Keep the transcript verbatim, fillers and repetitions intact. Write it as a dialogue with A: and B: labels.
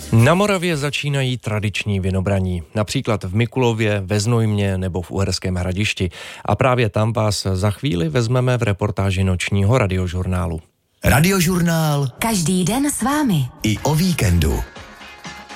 A: Na Moravě začínají tradiční vinobraní, například v Mikulově, ve Znojmě nebo v Uherském Hradišti. A právě tam vás za chvíli vezmeme v reportáži nočního radiožurnálu.
B: Radiožurnál.
C: Každý den s vámi.
B: I o víkendu.